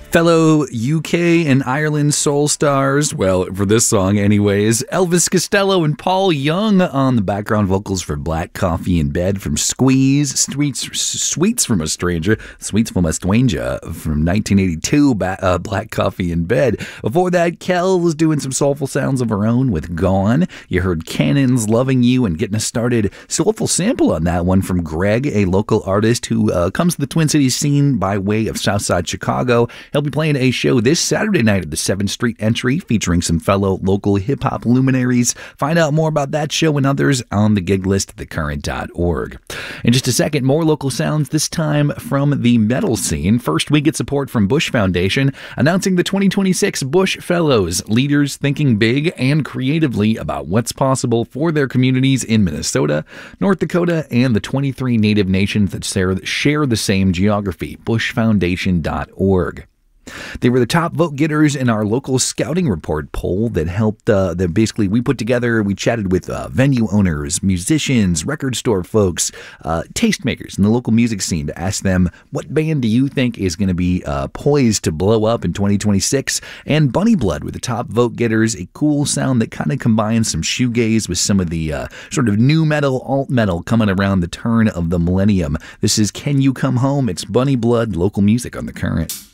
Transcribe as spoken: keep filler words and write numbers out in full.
Fellow U K and Ireland soul stars, well, for this song anyways, Elvis Costello and Paul Young on the background vocals for Black Coffee in Bed from Squeeze, Sweets, Sweets from a Stranger, Sweets from a Stranger from nineteen eighty-two, uh, Black Coffee in Bed. Before that, Kel was doing some soulful sounds of her own with Gone. You heard Cannon's Loving You and Getting Us Started. Soulful sample on that one from Greg, a local artist who uh, comes to the Twin Cities scene by way of Southside Chicago. He'll be playing a show this Saturday night at the seventh Street Entry featuring some fellow local hip-hop luminaries. Find out more about that show and others on the gig list at the current dot org. In just a second, more local sounds, this time from the metal scene. First, we get support from Bush Foundation, announcing the twenty twenty-six Bush Fellows, leaders thinking big and creatively about what's possible for their communities in Minnesota, North Dakota, and the twenty-three native nations that share the same geography. bush foundation dot org. They were the top vote getters in our local scouting report poll that helped, uh, that basically we put together, we chatted with uh, venue owners, musicians, record store folks, uh, tastemakers in the local music scene to ask them, what band do you think is going to be uh, poised to blow up in twenty twenty-six? And Bunny Blood were the top vote getters, a cool sound that kind of combines some shoegaze with some of the uh, sort of new metal, alt metal coming around the turn of the millennium. This is Can You Come Home? It's Bunny Blood, local music on The Current.